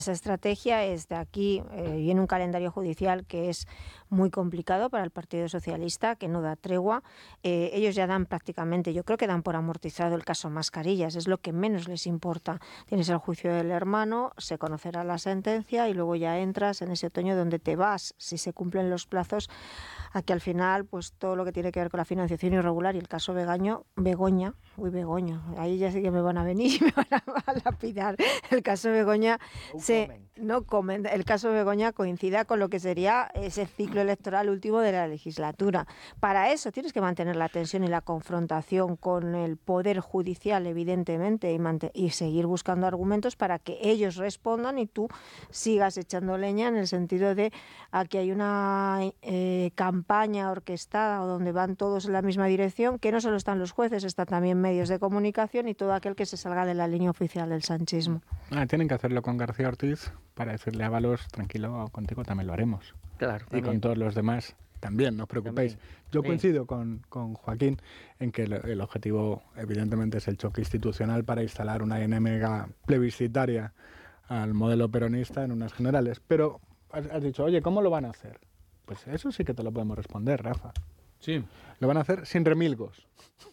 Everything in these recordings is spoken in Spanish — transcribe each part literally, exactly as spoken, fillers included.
Esa estrategia es de aquí, eh, viene un calendario judicial que es muy complicado para el Partido Socialista, que no da tregua. Eh, ellos ya dan prácticamente, yo creo que dan por amortizado el caso Mascarillas, es lo que menos les importa. Tienes el juicio del hermano, se conocerá la sentencia y luego ya entras en ese otoño donde te vas, si se cumplen los plazos, a que al final pues todo lo que tiene que ver con la financiación irregular y el caso Begaño, Begoña, uy Begoña, ahí ya sí que me van a venir y me van a, a lapidar. El caso Begoña se, no comen, el caso Begoña coincida con lo que sería ese ciclo electoral último de la legislatura. Para eso tienes que mantener la tensión y la confrontación con el poder judicial, evidentemente, y, mant- y seguir buscando argumentos para que ellos respondan y tú sigas echando leña en el sentido de aquí hay una eh, campaña orquestada o donde van todos en la misma dirección, que no solo están los jueces, están también medios de comunicación y todo aquel que se salga de la línea oficial del sanchismo. Ah, tienen que hacerlo con García Ortiz para decirle a Ábalos, tranquilo, contigo también lo haremos. Claro. Y con todos los demás también, no os preocupéis. También. Yo Sí. coincido con, con Joaquín en que el, el objetivo evidentemente es el choque institucional para instalar una enemiga plebiscitaria al modelo peronista en unas generales. Pero has, has dicho, oye, ¿cómo lo van a hacer? Pues eso sí que te lo podemos responder, Rafa. Sí. Lo van a hacer sin remilgos.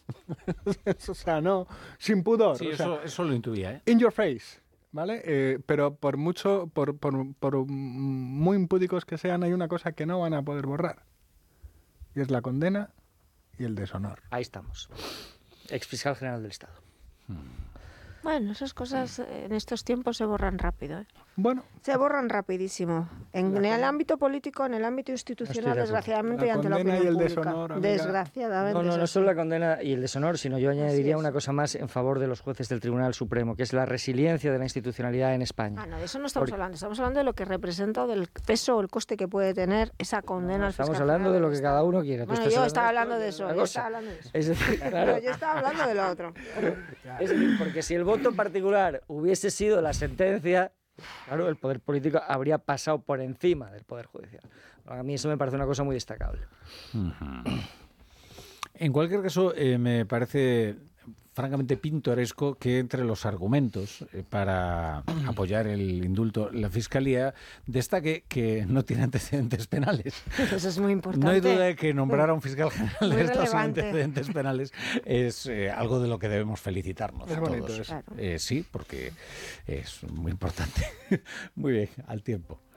O sea, no, sin pudor. Sí, o sea, eso, eso lo intuía, ¿eh? in your face, ¿vale? Eh, pero por mucho, por, por, por muy impúdicos que sean, hay una cosa que no van a poder borrar. Y es la condena y el deshonor. Ahí estamos. Ex fiscal general del Estado. Bueno, esas cosas en estos tiempos se borran rápido, ¿eh? Bueno, Se borran rapidísimo. En el ámbito político, en el ámbito institucional, acuerdo. desgraciadamente, y La ante la condena opinión y el pública. deshonor, amiga. Desgraciadamente. No, no, es no así. solo la condena y el deshonor, sino yo añadiría es. una cosa más en favor de los jueces del Tribunal Supremo, que es la resiliencia de la institucionalidad en España. Ah, no, de eso no estamos Porque- hablando. Estamos hablando de lo que representa o del peso o el coste que puede tener esa condena al fiscal Estamos hablando general de lo del que Estado. cada uno quiera. Tú Bueno, estás yo estaba hablando hablando de de esto, eso. otra Yo cosa. estaba hablando de eso. Es decir, claro. Pero yo estaba hablando de lo otro. Es decir, porque si el voto particular hubiese sido la sentencia, claro, el poder político habría pasado por encima del poder judicial. A mí eso me parece una cosa muy destacable. En cualquier caso, eh, me parece francamente pintoresco que entre los argumentos eh, para apoyar el indulto, la Fiscalía destaque que no tiene antecedentes penales. Eso es muy importante. No hay duda de que nombrar a un fiscal general Muy de estos sin relevante. antecedentes penales es eh, algo de lo que debemos felicitarnos Es a bonito todos. eso. Claro. Eh, sí, porque es muy importante. Muy bien, al tiempo.